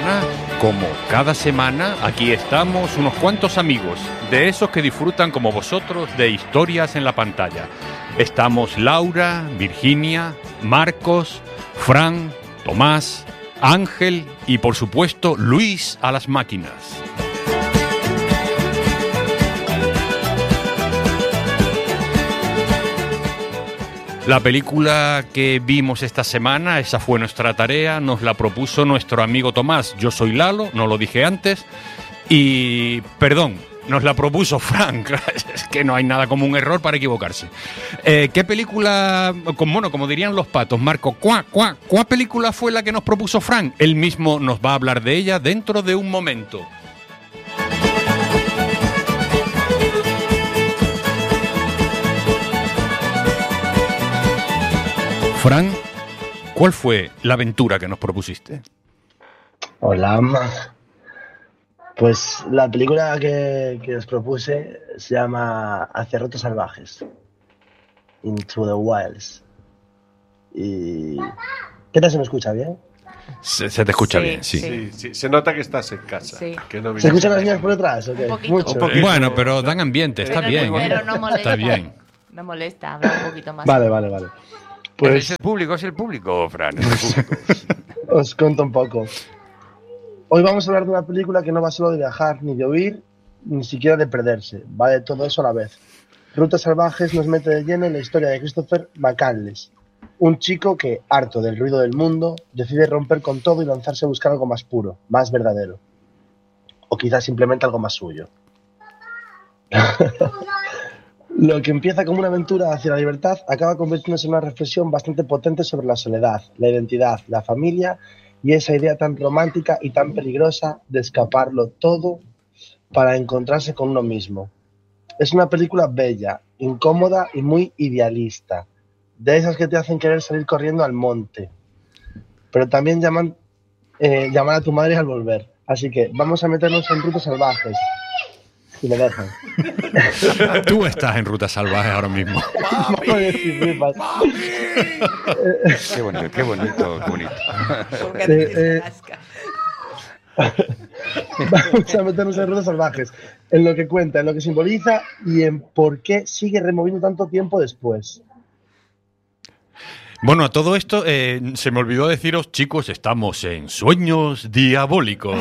semana, como cada semana, aquí estamos unos cuantos amigos, de esos que disfrutan como vosotros de historias en la pantalla. Estamos Laura, Virginia, Marcos, Fran, Tomás, Ángel y por supuesto Luis a las máquinas. La película que vimos esta semana, esa fue nuestra tarea, nos la propuso nuestro amigo Tomás. Yo soy Lalo, no lo dije antes, y perdón, nos la propuso Frank. Es que no hay nada como un error para equivocarse. ¿Qué película, como dirían los patos, Marco, ¿cuál película fue la que nos propuso Frank? Él mismo nos va a hablar de ella dentro de un momento. Fran, ¿cuál fue la aventura que nos propusiste? Hola, pues la película que os propuse se llama Hacia Rutas Salvajes, Into the Wilds. Y ¿qué tal, se me escucha bien? Se te escucha bien, sí. Sí. Se nota que estás en casa. Sí. Que no ¿Se escuchan las niñas por detrás? ¿O qué? Un poquito. Mucho. Bueno, pero dan ambiente, está bien. Pero no molesta. Está bien. No molesta, habla un poquito más. Vale. Pues ¿Es el público, Fran? Es el público. os cuento un poco. Hoy vamos a hablar de una película que no va solo de viajar, ni de huir, ni siquiera de perderse. Va de todo eso a la vez. Rutas Salvajes nos mete de lleno en la historia de Christopher McCandless, un chico que, harto del ruido del mundo, decide romper con todo y lanzarse a buscar algo más puro, más verdadero. O quizás simplemente algo más suyo. Lo que empieza como una aventura hacia la libertad acaba convirtiéndose en una reflexión bastante potente sobre la soledad, la identidad, la familia y esa idea tan romántica y tan peligrosa de escaparlo todo para encontrarse con uno mismo. Es una película bella, incómoda y muy idealista, de esas que te hacen querer salir corriendo al monte, pero también llamar a tu madre al volver. Así que vamos a meternos en Rutas Salvajes. Si me dejan. Tú estás en Rutas Salvajes ahora mismo. Qué bonito. Vamos a meternos en Rutas Salvajes, en lo que cuenta, en lo que simboliza y en por qué sigue removiendo tanto tiempo después. Bueno, a todo esto se me olvidó deciros, chicos, estamos en Sueños Diabólicos.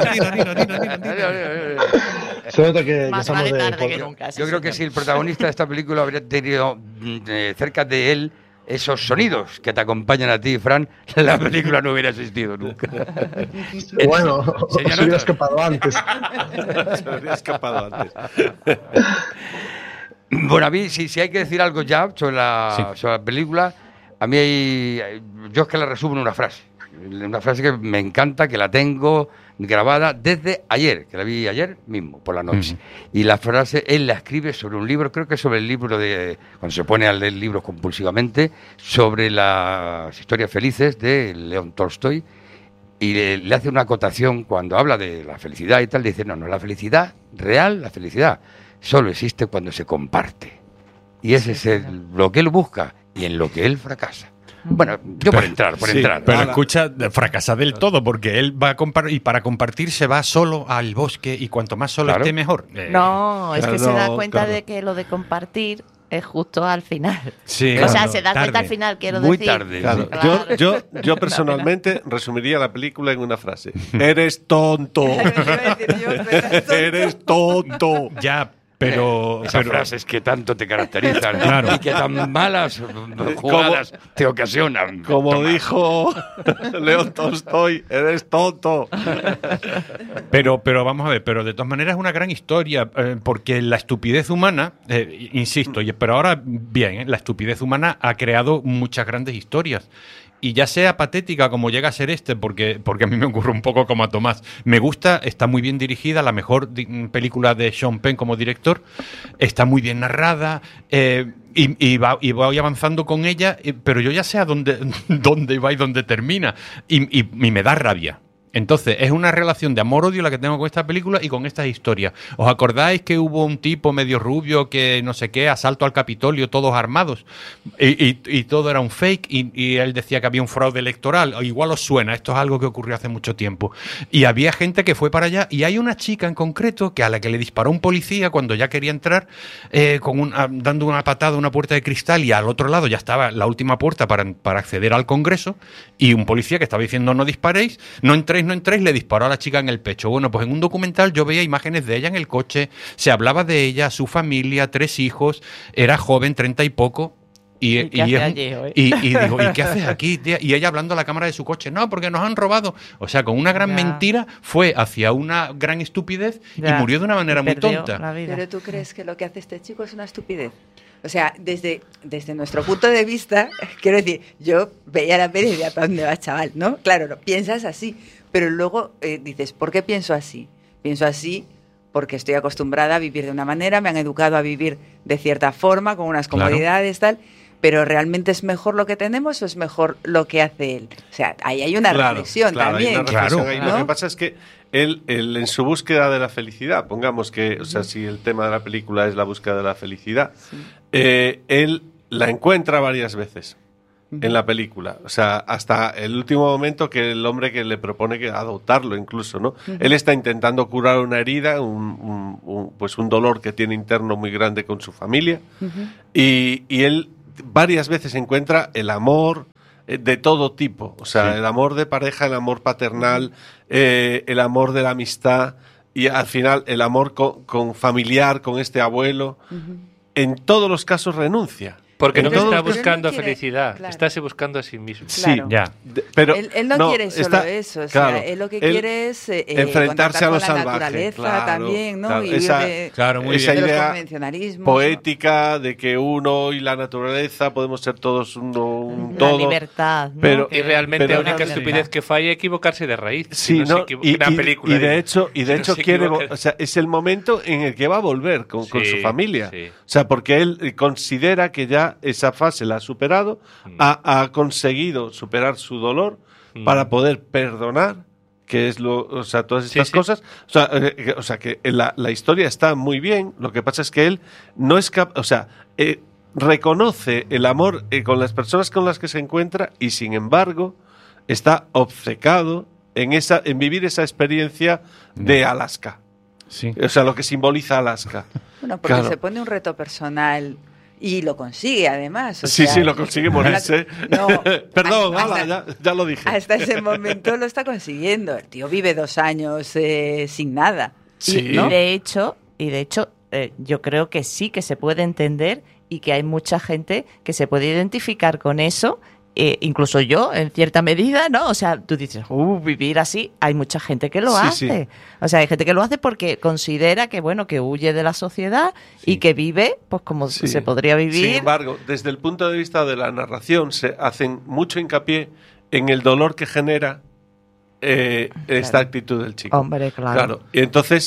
Se nota que Más estamos vale de tarde que nunca. Yo creo que si el protagonista de esta película habría tenido cerca de él esos sonidos que te acompañan a ti, Fran, la película no hubiera existido nunca. Bueno, Sería se hubiera nota. escapado antes. Se habría escapado antes. Bueno, a mí, si hay que decir algo ya sobre la película, a mí yo es que la resumo en una frase que me encanta, que la tengo grabada desde ayer, que la vi ayer mismo, por la noche. Y la frase, él la escribe sobre un libro, creo que es sobre el libro de, cuando se pone a leer libros compulsivamente, sobre las historias felices de León Tolstoy, y le hace una acotación cuando habla de la felicidad y tal, dice, no, la felicidad real, la felicidad, solo existe cuando se comparte. Y ese es lo que él busca y en lo que él fracasa. Bueno, yo por entrar. Pero escucha, fracasa del todo, porque él va a compartir, y para compartir se va solo al bosque, y cuanto más solo esté, mejor. No, es que se da cuenta claro. de que lo de compartir es justo al final. Sí, O sea, claro, se da cuenta al tarde. final, quiero Muy decir. tarde. Claro. Claro. Yo personalmente resumiría la película en una frase. ¡Eres tonto! ¡Eres tonto! Ya, pero... Esas frases que tanto te caracterizan Claro. y que tan malas jugadas te ocasionan. Como Toma. dijo León Tolstoy, ¡eres tonto! Pero vamos a ver, pero de todas maneras es una gran historia, porque la estupidez humana, insisto, pero ahora bien, la estupidez humana ha creado muchas grandes historias. Y ya sea patética como llega a ser porque a mí me ocurre un poco como a Tomás. Me gusta, está muy bien dirigida, la mejor película de Sean Penn como director, está muy bien narrada, y voy avanzando con ella, pero yo ya sé a dónde va y dónde termina. Y me da rabia. Entonces, es una relación de amor-odio la que tengo con esta película y con estas historias. ¿Os acordáis que hubo un tipo medio rubio que no sé qué, asalto al Capitolio, todos armados? Y todo era un fake y él decía que había un fraude electoral. Igual os suena, esto es algo que ocurrió hace mucho tiempo. Y había gente que fue para allá y hay una chica en concreto que a la que le disparó un policía cuando ya quería entrar dando una patada a una puerta de cristal y al otro lado ya estaba la última puerta para acceder al Congreso y un policía que estaba diciendo no disparéis, no entréis, le disparó a la chica en el pecho. Bueno, pues en un documental yo veía imágenes de ella en el coche, se hablaba de ella, su familia, 3 hijos, era joven, 30 y poco. ¿Y qué hace allí, digo, ¿y qué haces aquí, tía? Y ella hablando a la cámara de su coche, no, porque nos han robado. O sea, con una gran mentira fue hacia una gran estupidez y murió de una manera muy tonta. Pero ¿tú crees que lo que hace este chico es una estupidez? O sea, desde nuestro punto de vista, quiero decir, yo veía la peli y decía, ¿para dónde va, chaval? ¿No? Claro, no, piensas así, pero luego dices, ¿por qué pienso así? Pienso así porque estoy acostumbrada a vivir de una manera, me han educado a vivir de cierta forma, con unas comodidades, tal, pero ¿realmente es mejor lo que tenemos o es mejor lo que hace él? O sea, ahí hay una reflexión también. Hay una reflexión ahí. ¿no? Lo que pasa es que él en su búsqueda de la felicidad, pongamos que, o sea, si el tema de la película es la búsqueda de la felicidad, él la encuentra varias veces en la película. O sea, hasta el último momento que el hombre que le propone que adoptarlo incluso, ¿no? Él está intentando curar una herida, pues un dolor que tiene interno muy grande con su familia y él varias veces encuentra el amor de todo tipo, o sea, el amor de pareja, el amor paternal, el amor de la amistad y al final el amor con familiar, con este abuelo. En todos los casos renuncia. Porque no está casos, buscando no quiere, felicidad, claro. está buscando a sí mismo. Claro. Sí, ya. Pero él no quiere solo eso, o sea, él lo que quiere es enfrentarse a lo con la salvaje, naturaleza claro, también, ¿no? claro. Y Esa muy idea de los convencionalismos, poética de que uno y la naturaleza podemos ser todos un todo. La libertad, ¿no? Pero, Y realmente pero la única estupidez que falla es equivocarse de raíz. Sí, no, ¿no? y de hecho quiere, o sea, es el momento en el que va a volver con su familia. Sí. O sea, porque él considera que ya esa fase la ha superado, ha conseguido superar su dolor para poder perdonar, que es o sea, todas estas cosas. O sea, que la historia está muy bien. Lo que pasa es que él no es capaz, o sea, reconoce el amor con las personas con las que se encuentra y sin embargo está obcecado en vivir esa experiencia de Alaska. Sí. O sea, lo que simboliza Alaska. Bueno, porque se pone un reto personal y lo consigue además. Sí, lo consigue morirse. Perdón, ya lo dije. Hasta ese momento lo está consiguiendo. El tío vive 2 años sin nada. Sí. ¿no? Y de hecho, yo creo que sí que se puede entender y que hay mucha gente que se puede identificar con eso. Incluso yo, en cierta medida, ¿no? O sea, tú dices, vivir así, hay mucha gente que lo hace. Sí. O sea, hay gente que lo hace porque considera que, bueno, que huye de la sociedad y que vive, pues como se podría vivir. Sin embargo, desde el punto de vista de la narración, se hacen mucho hincapié en el dolor que genera esta actitud del chico. Hombre, claro. Y entonces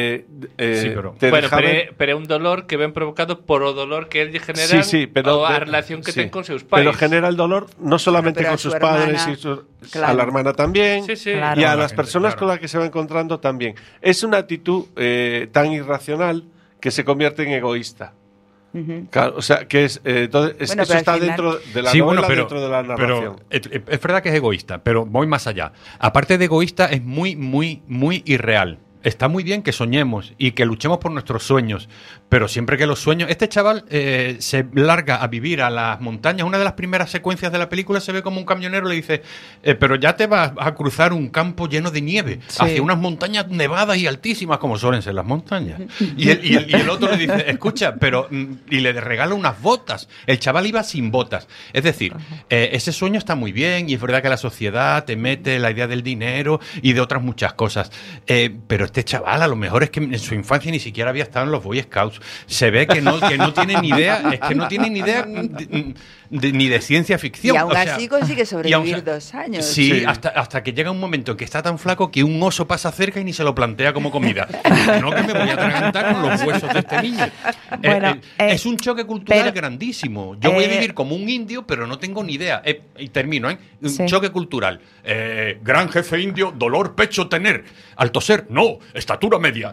pero un dolor que ven provocado por el dolor que él genera o la relación que tiene con sus padres. Pero genera el dolor no solamente con sus padres, a la hermana también, y a las personas con las que se va encontrando también. Es una actitud tan irracional que se convierte en egoísta. Claro, o sea, que es entonces eso está dentro de la novela, dentro de la narración. Pero es verdad que es egoísta, pero voy más allá. Aparte de egoísta, es muy, muy, muy irreal. Está muy bien que soñemos y que luchemos por nuestros sueños, pero siempre que los sueños... Este chaval se larga a vivir a las montañas. Una de las primeras secuencias de la película se ve como un camionero le dice, pero ya te vas a cruzar un campo lleno de nieve, hacia unas montañas nevadas y altísimas, como suelen ser las montañas. Y el otro le dice, escucha, y le regala unas botas. El chaval iba sin botas. Es decir, ese sueño está muy bien y es verdad que la sociedad te mete la idea del dinero y de otras muchas cosas, pero este este chaval a lo mejor es que en su infancia ni siquiera había estado en los Boy Scouts. Se ve que no tiene ni idea, es que no tiene ni idea ni de ciencia ficción. Y aún así consigue sobrevivir 2 años. Sí, hasta que llega un momento en que está tan flaco que un oso pasa cerca y ni se lo plantea como comida. No, que me voy a atragantar con los huesos de este niño. Bueno, es un choque cultural grandísimo. Yo voy a vivir como un indio, pero no tengo ni idea. Y termino, un choque cultural. Gran jefe indio, dolor pecho tener. Al toser, no, estatura media.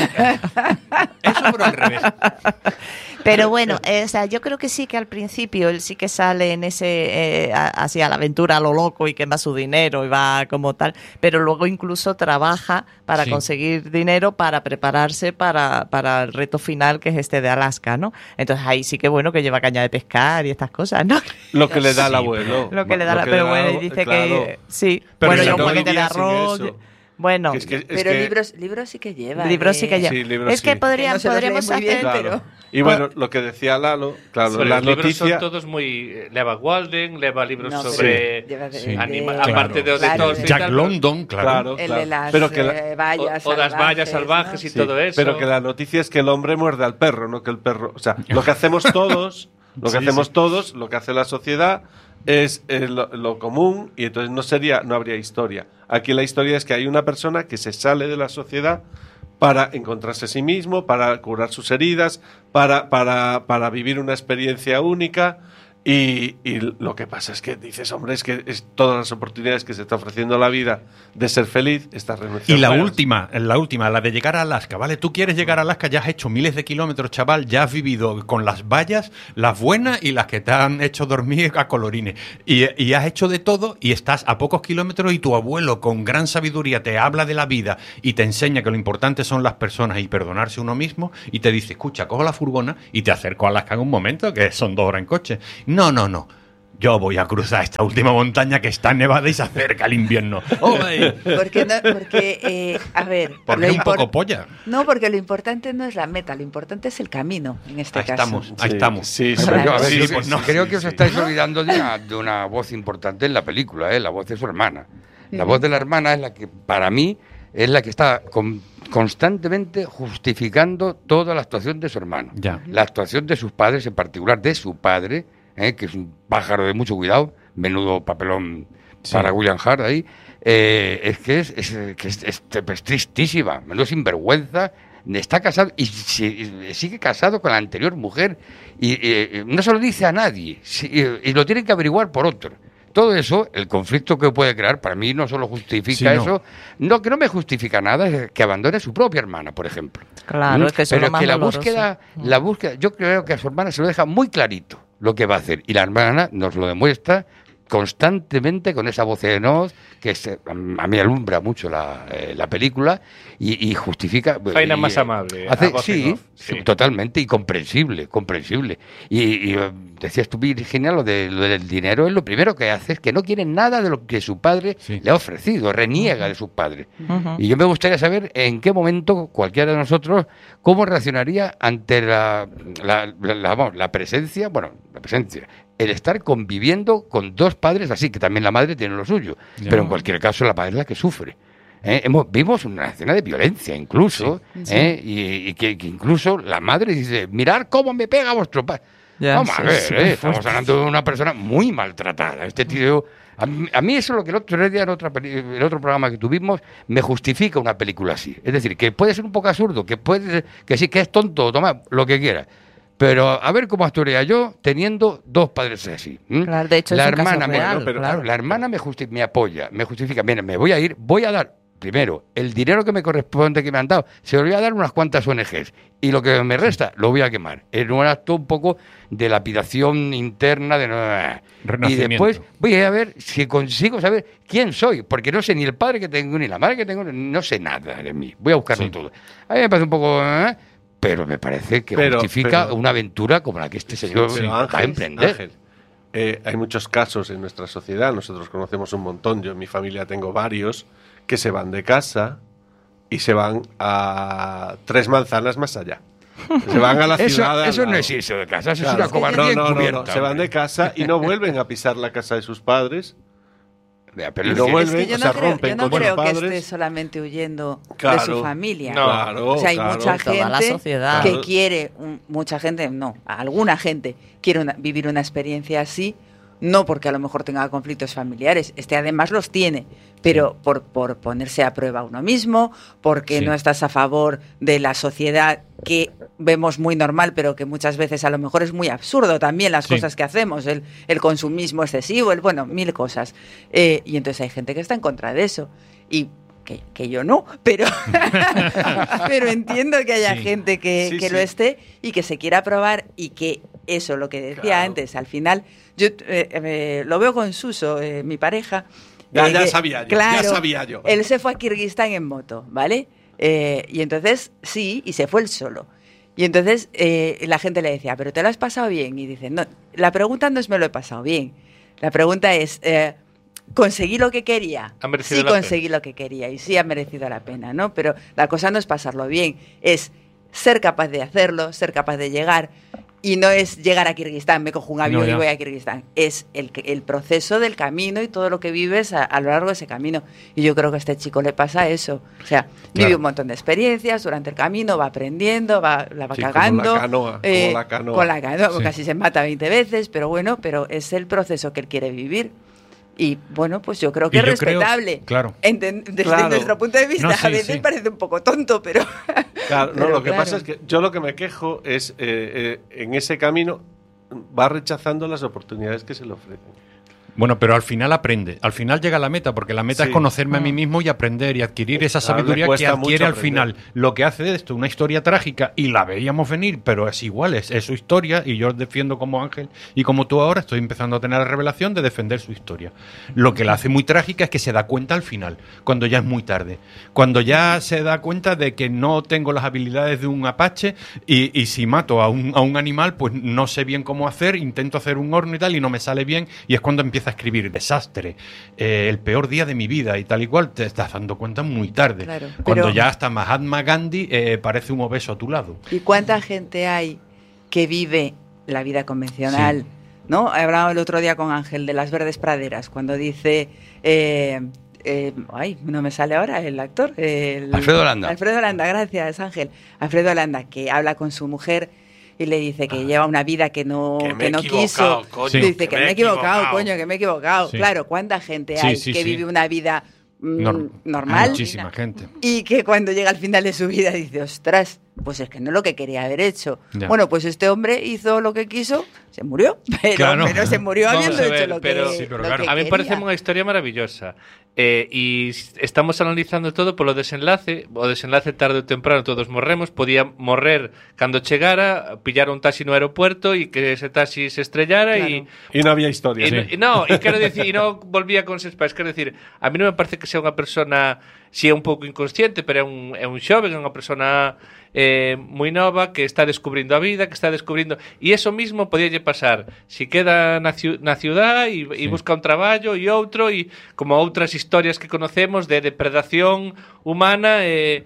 Eso, pero al revés. Pero bueno, o sea, yo creo que sí, que al principio él sí que sale en ese hacia la aventura a lo loco y quema su dinero y va como tal, pero luego incluso trabaja para conseguir dinero para prepararse para el reto final, que es este de Alaska, ¿no? Entonces ahí sí que bueno que lleva caña de pescar y estas cosas, ¿no? Lo que le da el abuelo. Lo que le da pero bueno, y dice que sí, pero bueno, yo un poquito de arroz. Bueno, pero libros sí que lleva. Libros sí que lleva. Sí, libros es que podríamos hacer... Bien, pero... Y bueno, lo que decía Lalo, claro, las noticias noticias son todos muy... Leva Walden, leva libros sobre aparte de Tolstoy, Jack London, claro. El de las vallas o las vallas salvajes, ¿no? Y todo eso. Pero que la noticia es que el hombre muerde al perro, no que el perro... O sea, lo que hacemos todos, lo que hace la sociedad es lo común, y entonces no habría historia. Aquí la historia es que hay una persona que se sale de la sociedad para encontrarse a sí mismo, para curar sus heridas, para vivir una experiencia única. Y lo que pasa es que dices, hombre, es que todas las oportunidades que se está ofreciendo la vida de ser feliz, estás renunciando. Y la última, la de llegar a Alaska, ¿vale? Tú quieres llegar a Alaska, ya has hecho miles de kilómetros, chaval, ya has vivido con las vallas, las buenas y las que te han hecho dormir a colorines. Y has hecho de todo y estás a pocos kilómetros y tu abuelo con gran sabiduría te habla de la vida y te enseña que lo importante son las personas y perdonarse uno mismo y te dice, escucha, cojo la furgona y te acerco a Alaska en un momento, que son 2 horas en coche. No. Yo voy a cruzar esta última montaña que está nevada y se acerca el invierno. Porque a ver... Porque es un poco polla. No, porque lo importante no es la meta, lo importante es el camino, en este caso. Ahí estamos. Sí, creo que os estáis olvidando de una voz importante en la película, la voz de su hermana. La voz de la hermana es la que, para mí, es la que está constantemente justificando toda la actuación de su hermano. Ya. La actuación de sus padres, en particular de su padre, que es un pájaro de mucho cuidado, menudo papelón para William Hart ahí, es que es tristísima, menudo sinvergüenza. Está casado y sigue casado con la anterior mujer y no se lo dice a nadie y lo tienen que averiguar por otro. Todo eso, el conflicto que puede crear, para mí no solo justifica eso, que no me justifica nada, es que abandone a su propia hermana, por ejemplo. Claro, es que eso pero es lo más que la búsqueda, yo creo que a su hermana se lo deja muy clarito lo que va a hacer, y la hermana nos lo demuestra constantemente con esa voz en off que a mí alumbra mucho la película y justifica. Faina más amable. Sí, totalmente, y comprensible. Y decías tú, Virginia, lo del dinero es lo primero que hace, es que no quiere nada de lo que su padre le ha ofrecido, reniega de su padre. Y yo me gustaría saber en qué momento cualquiera de nosotros, cómo reaccionaría ante la presencia, el estar conviviendo con 2 padres así, que también la madre tiene lo suyo, pero en cualquier caso la madre es la que sufre. Vimos una escena de violencia incluso, y que incluso la madre dice, mirad cómo me pega vuestro padre. Vamos a ver, estamos hablando de una persona muy maltratada. Este tío, a mí eso es lo que el otro día en otro programa que tuvimos me justifica una película así. Es decir, que puede ser un poco absurdo, que sí, que es tonto, toma lo que quiera. Pero a ver cómo actuaría yo teniendo 2 padres así. Claro, de hecho, la es un hermana caso real, claro. La hermana me apoya, me justifica. Mira, me voy a dar primero el dinero que me corresponde, que me han dado, se lo voy a dar unas cuantas ONGs y lo que me resta lo voy a quemar. En un acto un poco de lapidación interna y después voy a ver si consigo saber quién soy, porque no sé ni el padre que tengo ni la madre que tengo, no sé nada de mí. Voy a buscarlo todo. A mí me parece un poco... pero me parece que justifica una aventura como la que este señor va a emprender. Ángel, hay muchos casos en nuestra sociedad, nosotros conocemos un montón, yo en mi familia tengo varios, que se van de casa y se van a 3 manzanas más allá. Se van a la ciudad. Eso no es irse de casa, eso es una cobardía encubierta. No, se van de casa y no vuelven a pisar la casa de sus padres Pero no vuelve, es que yo no creo que esté solamente huyendo de su familia. O sea, hay mucha gente que quiere, alguna gente quiere vivir una experiencia así, no porque a lo mejor tenga conflictos familiares, además los tiene, pero por ponerse a prueba uno mismo, porque no estás a favor de la sociedad que vemos muy normal, pero que muchas veces a lo mejor es muy absurdo también las cosas que hacemos, el consumismo excesivo, mil cosas. Y entonces hay gente que está en contra de eso. Y que yo no, pero entiendo que haya gente que lo esté y que se quiera probar y que eso, lo que decía antes, al final, yo lo veo con Suso, mi pareja. Ya sabía yo. Él se fue a Kirguistán en moto, ¿vale? Y entonces, y se fue él solo. Y entonces la gente le decía, ¿pero te lo has pasado bien? Y dice, no, la pregunta no es me lo he pasado bien. La pregunta es, ¿conseguí lo que quería? Sí, conseguí lo que quería y sí ha merecido la pena, ¿no? Pero la cosa no es pasarlo bien, es ser capaz de hacerlo, ser capaz de llegar. Y no es llegar a Kirguistán, me cojo un avión y voy a Kirguistán. Es el proceso del camino y todo lo que vives a lo largo de ese camino. Y yo creo que a este chico le pasa eso. O sea, vive un montón de experiencias durante el camino, va aprendiendo, la va cagando. Con la canoa, casi se mata 20 veces, pero es el proceso que él quiere vivir. Y bueno, pues yo creo que es respetable. Desde nuestro punto de vista, a veces parece un poco tonto, pero... Lo que pasa es que yo lo que me quejo es, en ese camino, va rechazando las oportunidades que se le ofrecen. Bueno, pero al final aprende. Al final llega a la meta, porque la meta es conocerme a mí mismo y aprender y adquirir esa sabiduría que adquiere al final. Lo que hace de esto una historia trágica, y la veíamos venir, pero es igual, es su historia, y yo defiendo como Ángel y como tú ahora estoy empezando a tener la revelación de defender su historia. Lo que la hace muy trágica es que se da cuenta al final, cuando ya es muy tarde. Cuando ya se da cuenta de que no tengo las habilidades de un apache y si mato a un animal, pues no sé bien cómo hacer, intento hacer un horno y tal, y no me sale bien, y es cuando empieza a escribir desastre, el peor día de mi vida y tal y cual, te estás dando cuenta muy tarde, cuando ya hasta Mahatma Gandhi parece un obeso a tu lado. ¿Y cuánta gente hay que vive la vida convencional? ¿No? Hablaba el otro día con Ángel de las verdes praderas, cuando dice no me sale ahora el actor, Alfredo Landa. Alfredo Landa, gracias Ángel. Alfredo Landa, que habla con su mujer y le dice que lleva una vida que no quiso. Coño, dice que me he equivocado, coño, que me he equivocado. Sí. Claro, ¿cuánta gente hay que vive una vida normal? Muchísima gente. Y que cuando llega al final de su vida dice, ostras, pues es que no es lo que quería haber hecho. Ya. Bueno, pues este hombre hizo lo que quiso, se murió, pero se murió habiendo hecho lo que a mí me parece una historia maravillosa. Y estamos analizando todo por o desenlace tarde ou temprano todos morremos, podía morrer cando chegara, pillar un taxi no aeropuerto e que ese taxi se estrellara e non había historia. E quero dicir, e non volvía con seus pais, quero dicir, a mí non me parece que sea unha persona, si é un pouco inconsciente, pero é un xoven, é unha persona moi nova que está descubrindo a vida, que está descubrindo, e eso mismo podíalle pasar si queda na ciudad e busca un traballo e outro, e como outras historias que conocemos de depredación humana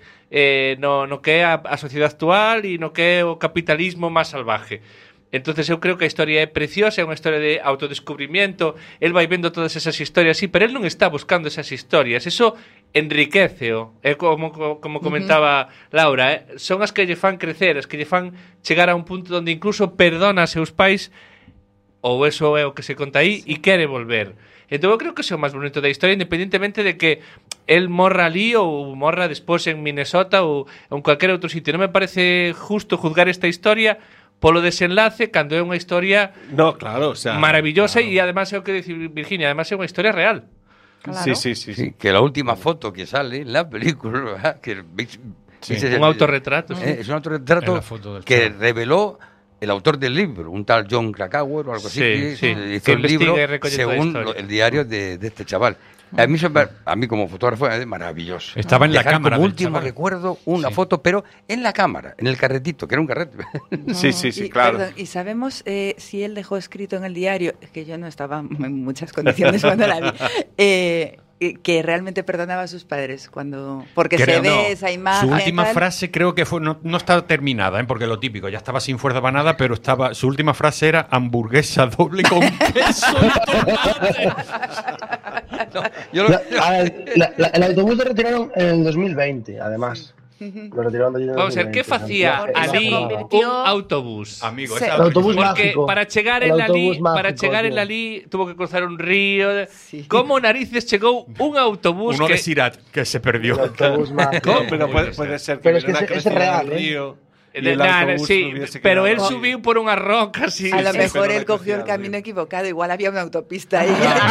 no que é a sociedade actual e no que é o capitalismo máis salvaje. Entonces eu creo que a historia é preciosa, é unha historia de autodescubrimiento, el vai vendo todas esas historias, sí, pero el non está buscando esas historias, eso enriqueceo, é como comentaba Laura, son as que lle fan crecer, as que lle fan chegar a un punto onde incluso perdona a seus pais, ou eso é o que se conta aí, e quere volver. Entón eu creo que é o máis bonito da historia, independentemente de que el morra ali ou morra despois en Minnesota ou en cualquier outro sitio. Non me parece justo juzgar esta historia polo desenlace cando é unha historia maravillosa e además é o que dice Virginia, además é unha historia real. Claro. Sí. Que la última foto que sale en la película que un autorretrato. Es un autorretrato que reveló el autor del libro, un tal John Krakauer o algo así, hizo un libro según el diario de este chaval. A mí como fotógrafo es maravilloso. Estaba en la cámara. Como último recuerdo una foto, pero en la cámara, en el carretito, que era un carrete. Sí, claro. Perdón, ¿y sabemos si él dejó escrito en el diario, que yo no estaba en muchas condiciones cuando la vi, que realmente perdonaba a sus padres porque se ve esa imagen? Su última frase creo que fue, no estaba terminada, porque lo típico, ya estaba sin fuerza para nada, pero su última frase era hamburguesa doble con queso y tomate. Yo A ver, el autobús lo retiraron en el 2020, además. Lo retiraron de allí en el Vamos a ver, 2020, ¿qué facía Santiago. Ali Se un convirtió- autobús? Amigo, Sí. esa- El autobús Porque mágico. para chegar El en autobús Lalí, para mágico, chegar en tío. Lalí tuvo que cruzar un río. Sí. ¿Cómo narices llegó un autobús uno que de Sirat que se El perdió. autobús mágico. No, pero puede ser que Pero es que hubiera ese- ese crecido real, el río y de el nada, autobús sí, hubiese pero él quedado ahí. subió por una roca, sí. A lo sí, mejor pero él la cogió el cocina, camino sí. equivocado, igual había una autopista ahí.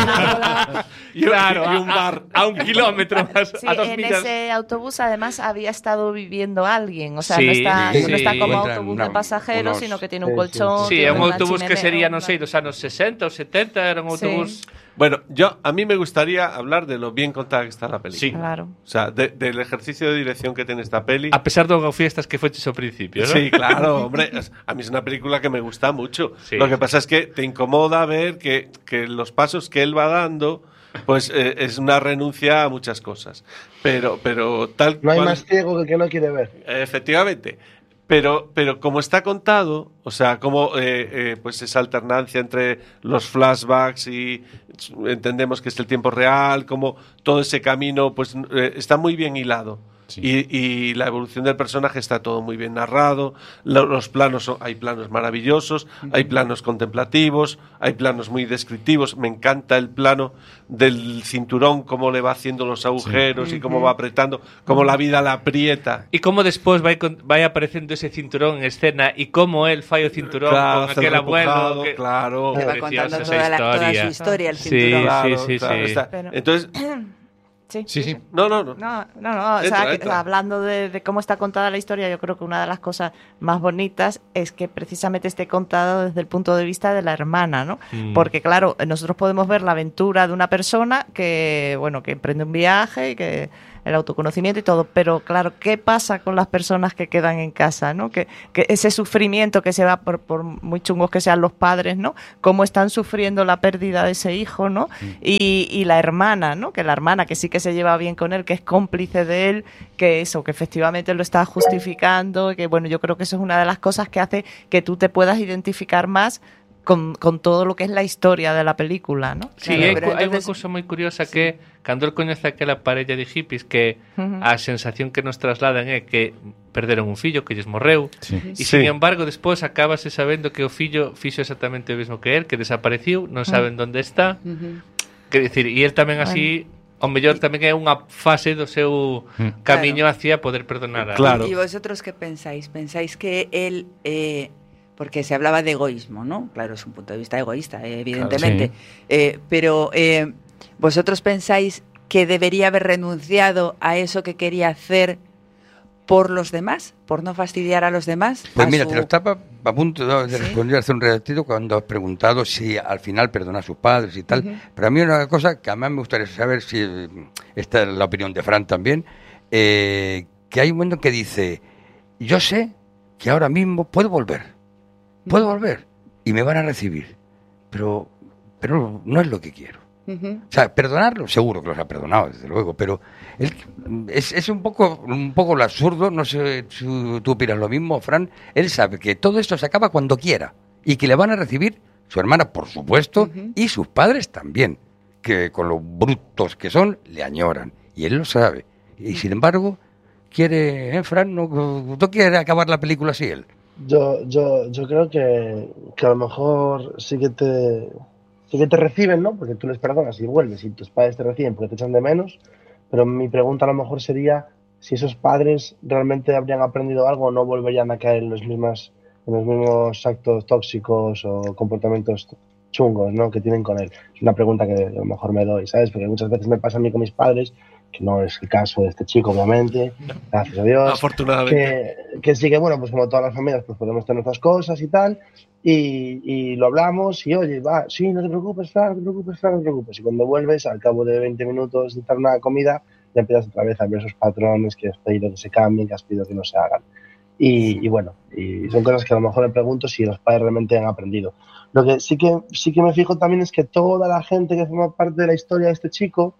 Claro, y un bar. a 1 kilómetro más, Sí, a 2 en millas. ese autobús además había estado viviendo alguien, o sea, Sí, no está, sí. no está como Encuentran autobús una- de pasajeros, unos- sino que tiene un Sí, colchón. Sí, tiene é un una autobús que chimenea, sería, non una- sei, dos anos 60 ou 70, era un Sí. autobús... Bueno, a mí me gustaría hablar de lo bien contada que está la película. Sí. Claro. O sea, del ejercicio de dirección que tiene esta peli. A pesar do fiestas que fueches ao principio, ¿no? Sí, claro, hombre. A mí es una película que me gusta mucho. Sí. Lo que pasa es que te incomoda ver que los pasos que él va dando, pues es una renuncia a muchas cosas. Pero tal No hay cual- más ciego que el que no quiere ver. Efectivamente. Pero como está contado, o sea, como pues esa alternancia entre los flashbacks y entendemos que es el tiempo real, como todo ese camino, pues está muy bien hilado. Sí. Y la evolución del personaje está todo muy bien narrado. Los planos, hay planos maravillosos, hay planos contemplativos, hay planos muy descriptivos. Me encanta el plano del cinturón, cómo le va haciendo los agujeros y cómo va apretando, cómo la vida la aprieta. E como despois vai aparecendo ese cinturón en escena e como él fai o cinturón Claro, con hace aquel el abuelo repujado, que... claro. Te va Preciosa contando esa toda historia. su historia, el Sí, cinturón. Claro, sí, claro, sí. está. Pero- Entonces, Sí. Sí, sí. no. No, o sea, Entra, que, entra. hablando de cómo está contada la historia, yo creo que una de las cosas más bonitas es que precisamente esté contada desde el punto de vista de la hermana, ¿no? Porque claro, nosotros podemos ver la aventura de una persona que, bueno, que emprende un viaje y que el autoconocimiento y todo, pero claro, ¿qué pasa con las personas que quedan en casa, ¿no? Que ese sufrimiento que se va por muy chungos que sean los padres, ¿no? Cómo están sufriendo la pérdida de ese hijo, ¿no? Y la hermana, ¿no? Que la hermana que sí que se lleva bien con él, que es cómplice de él, que eso, que efectivamente lo está justificando, que bueno, yo creo que eso es una de las cosas que hace que tú te puedas identificar más con todo lo que es la historia de la película, ¿no? Sí, Claro, hai, pero hai unha entonces- cousa moi curiosa que cando el coñece aquela parella de hippies que Ujú. a sensación que nos trasladan é que perderon un fillo que lles morreu Sí. e Sí. sin embargo despois acabase sabendo que o fillo fixo exactamente o mesmo que él, que desapareciu, non saben onde está. Quer dicir, e el tamén así o mellor tamén é unha fase do seu camiño hacia poder perdonar a... Claro. ¿Y vosotros qué pensáis? ¿Pensáis que él, porque se hablaba de egoísmo, ¿no? Claro, es un punto de vista egoísta, evidentemente. Pero ¿vosotros pensáis que debería haber renunciado a eso que quería hacer por los demás? ¿Por no fastidiar a los demás? Pues A mira, su- te lo estaba a punto de ¿Sí? responder hace un ratito cuando has preguntado si al final perdona a sus padres y tal. Pero a mí una cosa que además me gustaría saber si esta es la opinión de Fran también, que hay un momento que dice, yo sé que ahora mismo puedo volver y me van a recibir, pero no es lo que quiero. Ujú. O sea, perdonarlo, seguro que los ha perdonado, desde luego, pero es un poco lo absurdo, no sé si tú opinas lo mismo, Fran. Él sabe que todo esto se acaba cuando quiera y que le van a recibir su hermana, por supuesto, y sus padres también, que con lo brutos que son, le añoran. Y él lo sabe. Y sin embargo, quiere, Fran, no quiere acabar la película así él. Yo creo que a lo mejor sí que te reciben, ¿no? Porque tú les perdonas y vuelves y tus padres te reciben porque te echan de menos. Pero mi pregunta a lo mejor sería si esos padres realmente habrían aprendido algo o no volverían a caer en los mismos actos tóxicos o comportamientos chungos, ¿no? Que tienen con él. Es una pregunta que a lo mejor me doy, ¿sabes? Porque muchas veces me pasa a mí con mis padres, que no es el caso de este chico, obviamente, gracias a Dios. Afortunadamente. Que sí que, bueno, pues como todas las familias, pues podemos tener nuestras cosas y tal, y lo hablamos, y oye, va, sí, no te preocupes, Fran, no te preocupes, Fran, no te preocupes. Y cuando vuelves, al cabo de 20 minutos de estar una comida, ya empiezas otra vez a ver esos patrones que has pedido que se cambien, que has pedido que no se hagan. Y bueno, y son cosas que a lo mejor me pregunto si los padres realmente han aprendido. Lo que sí que me fijo también es que toda la gente que forma parte de la historia de este chico,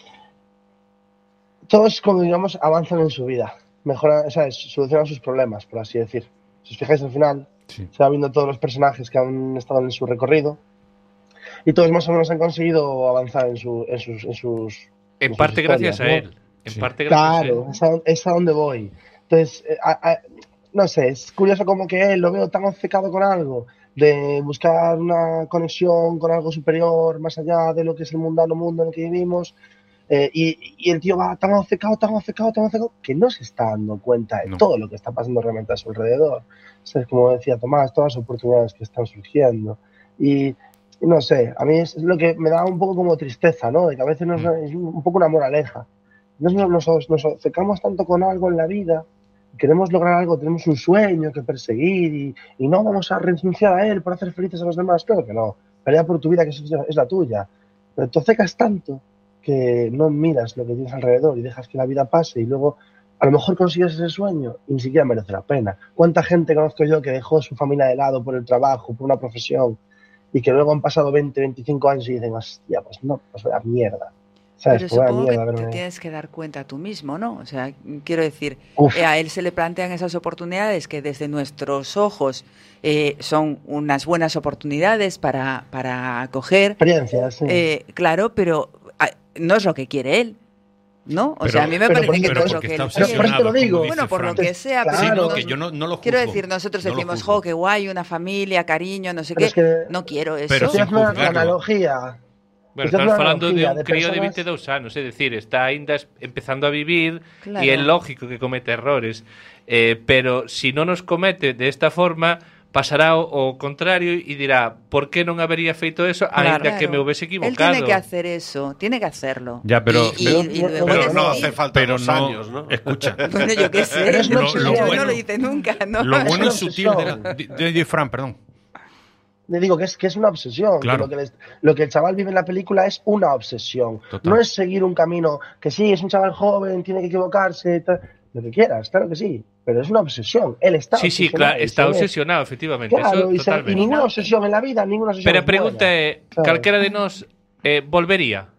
todos, como digamos, avanzan en su vida, mejoran, ¿sabes? Solucionan sus problemas, por así decir. Si os fijáis al final, Sí. se va viendo todos los personajes que han estado en su recorrido. y todos más o menos han conseguido avanzar en sus En parte gracias a historias, él. ¿no? En parte gracias a él. Claro, es a donde voy. Entonces, no sé, es curioso como que él lo veo tan obcecado con algo, de buscar una conexión con algo superior, más allá de lo que es el mundano mundo en el que vivimos, y el tío va tan obcecado, que no se está dando cuenta de todo lo que está pasando realmente a su alrededor. O sea, es como decía Tomás, todas las oportunidades que están surgiendo. Y no sé, a mí es lo que me da un poco como tristeza, ¿no? De que a veces es un poco una moraleja. Nos obcecamos tanto con algo en la vida, queremos lograr algo, tenemos un sueño que perseguir y no vamos a renunciar a él por hacer felices a los demás. Claro que no. Pelea por tu vida, que es la tuya. Pero te obcecas tanto que no miras lo que tienes alrededor y dejas que la vida pase y luego a lo mejor consigues ese sueño y ni siquiera merece la pena. ¿Cuánta gente conozco yo que dejó su familia de lado por el trabajo, por una profesión y que luego han pasado 20, 25 años y dicen, hostia, pues no, pues vaya mierda. ¿Sabes? Pero Pues vaya supongo mierda, que te verme. tienes que dar cuenta tú mismo, ¿no? O sea, quiero decir, Uf. a él se le plantean esas oportunidades que desde nuestros ojos son unas buenas oportunidades para acoger. Experiencias, sí. Claro, pero no es lo que quiere él, ¿no? O sea, a mí me parece que no es lo que él quiere. Por eso te lo digo. Bueno, por lo que sea, Claro. Sí, pero no, que yo no lo juzgo. quiero decir, nosotros No lo decimos, juzgo. jo, qué guay, una familia, cariño, no sé Pero qué. es que- No quiero eso. Pero Estoy sin haciendo una juzgarlo. analogía. Bueno, Estoy estamos haciendo una falando de analogía un crío de personas- 22 anos, é dicir, está aínda empezando a vivir Claro. e é lógico que comete errores, pero si non os comete de esta forma, pasará o contrario e dirá, por que non habería feito eso, aínda que me houvese Él equivocado. tiene que hacer eso, tiene que hacerlo. Ya, pero- Y luego Pero no decidir. hace falta Pero 2 no, años, ¿no? escucha. Bueno, yo qué sé, Pero es una no, obsesión. no lo hice nunca, ¿no? Lo bueno y una sutil de Fran, perdón. Le digo que es una obsesión. Claro. Que lo que el chaval vive en la película es una obsesión. Total. No es seguir un camino que sí, es un chaval joven, tiene que equivocarse, lo que quieras, claro que sí. Pero es una obsesión. Él está Sí, sí, obsesionado claro, y está se ve. obsesionado, efectivamente, Claro, eso y totalmente. ninguna obsesión en la vida, ninguna obsesión Pero a es buena. pregunta é, Claro. calquera de nós volvería?